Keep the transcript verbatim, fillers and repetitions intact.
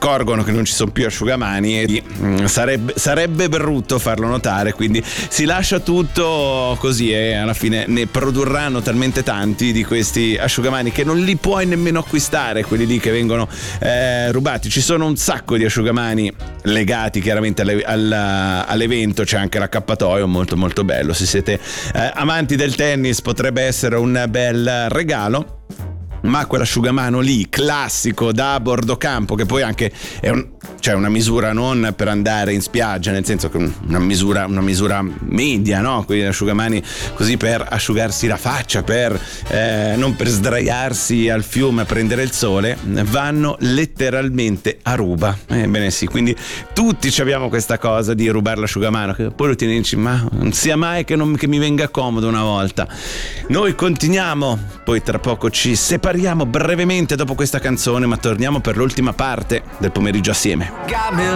accorgono che non ci sono più asciugamani e mh, sarebbe, sarebbe brutto farlo notare, quindi si lascia tutto così e alla fine ne produrranno talmente tanti di questi asciugamani che non li puoi nemmeno acquistare, quelli lì che vengono eh, rubati. Ci sono un sacco di asciugamani legati chiaramente alle, alla, all'evento, c'è anche l'accappatoio molto molto bello, se siete eh, amanti del tennis potrebbe essere un bel regalo. Ma quell'asciugamano lì classico da bordocampo, che poi anche è un, cioè una misura non per andare in spiaggia, nel senso che una misura, una misura media, no? Quindi asciugamani così per asciugarsi la faccia, per eh, non per sdraiarsi al fiume a prendere il sole, vanno letteralmente a ruba. Ebbene sì, quindi tutti abbiamo questa cosa di rubare l'asciugamano, che poi lo tieni e dici ma non sia mai che, non, che mi venga comodo una volta. Noi continuiamo, poi tra poco ci separiamo brevemente dopo questa canzone, ma torniamo per l'ultima parte del pomeriggio assieme.